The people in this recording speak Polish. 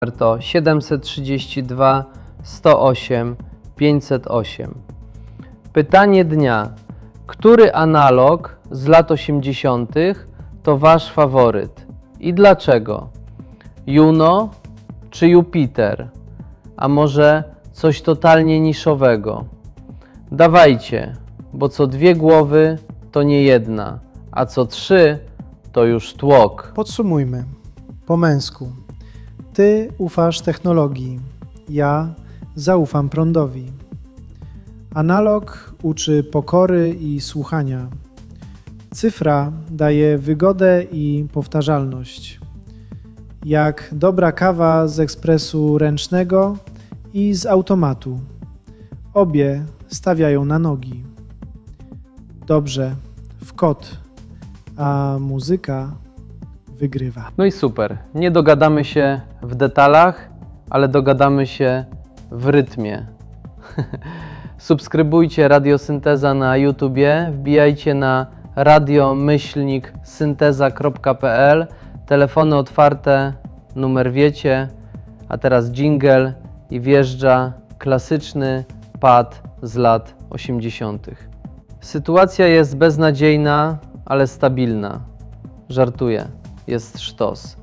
to 732 108 508. Pytanie dnia. Który analog z lat 80. to Wasz faworyt i dlaczego? Juno czy Jupiter? A może coś totalnie niszowego? Dawajcie, bo co dwie głowy to nie jedna, a co trzy to już tłok. Podsumujmy. Po męsku. Ty ufasz technologii, ja zaufam prądowi. Analog uczy pokory i słuchania. Cyfra daje wygodę i powtarzalność. Jak dobra kawa z ekspresu ręcznego i z automatu. Obie stawiają na nogi. Dobrze, w kot, a muzyka wygrywa. No i super. Nie dogadamy się w detalach, ale dogadamy się w rytmie. Subskrybujcie Radio Synteza na YouTubie, wbijajcie na radio-synteza.pl, telefony otwarte, numer wiecie, a teraz dżingiel i wjeżdża klasyczny pad z lat 80. Sytuacja jest beznadziejna, ale stabilna. Żartuję, jest sztos.